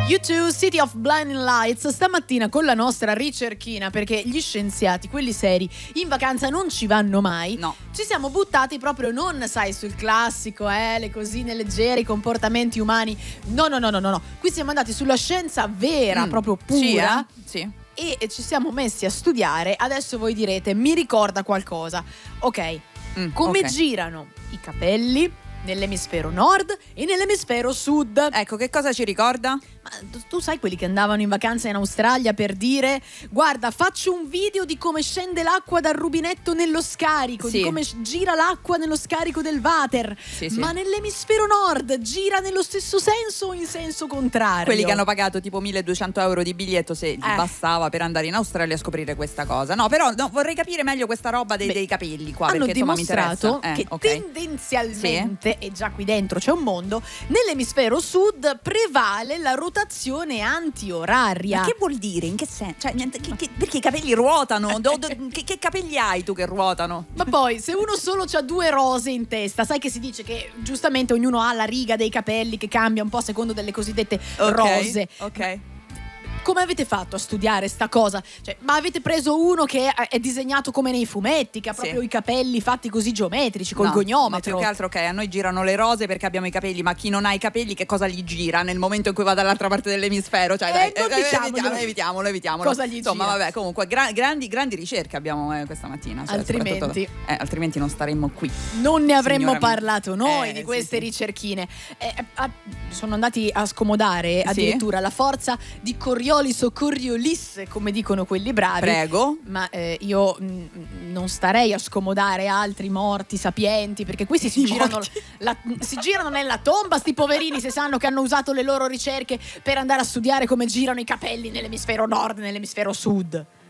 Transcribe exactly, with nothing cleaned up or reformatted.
U due, City of Blinding Lights. Stamattina con la nostra ricerchina, perché gli scienziati, quelli seri, in vacanza non ci vanno mai. No. Ci siamo buttati proprio, non sai, sul classico, eh, le cosine leggere, i comportamenti umani. No, no, no, no, no, no. Qui siamo andati sulla scienza vera, Mm. proprio pura. Sì, eh? Sì. E ci siamo messi a studiare. Adesso voi direte, mi ricorda qualcosa. Ok, Mm, come ok. girano i capelli nell'emisfero nord e nell'emisfero sud? Ecco, che cosa ci ricorda? Ma tu- tu sai quelli che andavano in vacanza in Australia per dire: guarda, faccio un video di come scende l'acqua dal rubinetto nello scarico, Sì. di come s- gira l'acqua nello scarico del water. Sì, sì. Ma nell'emisfero nord gira nello stesso senso o in senso contrario? Quelli che hanno pagato tipo milleduecento euro di biglietto, se gli Eh. bastava per andare in Australia a scoprire questa cosa. No, però no, vorrei capire meglio questa roba dei, Beh, dei capelli qua, hanno perché insomma mi dimostrato interessa. Eh, che ok. tendenzialmente, e già qui dentro c'è un mondo, nell'emisfero sud prevale la rotazione antioraria. Ma che vuol dire? In che senso? Cioè, niente, che- che- perché i capelli ruotano? Do- do- che, che capelli hai tu che ruotano? Ma poi, se uno solo ha due rose in testa, sai che si dice che giustamente ognuno ha la riga dei capelli che cambia un po' a secondo delle cosiddette Ok, rose. Ok. Come avete fatto a studiare sta cosa? Cioè, ma avete preso uno che è, è disegnato come nei fumetti, che ha Sì. proprio i capelli fatti così geometrici, col No, ma goniometro? più che altro, ok, a noi girano le rose perché abbiamo i capelli, ma chi non ha i capelli che cosa gli gira nel momento in cui va dall'altra parte dell'emisfero? Cioè, Eh, dai, non diciamolo. evitiamo, evitiamolo, evitiamolo. Cosa gli Insomma, gira? vabbè, comunque, gra- grandi, grandi ricerche abbiamo eh, questa mattina. Cioè, Altrimenti? soprattutto- Eh, altrimenti non staremmo qui. Non ne avremmo Signora mia. parlato noi Eh, di sì, queste sì. ricerchine. Eh, eh, ah, sono andati a scomodare Sì. addirittura la forza di Coriolis o Coriolis, come dicono quelli bravi. Prego. Ma eh, io mh, non starei a scomodare altri morti sapienti, perché questi si I girano, morti. la- si girano nella tomba, sti poverini, se sanno che hanno usato le loro ricerche per andare a studiare come girano i capelli nell'emisfero nord e nell'emisfero sud.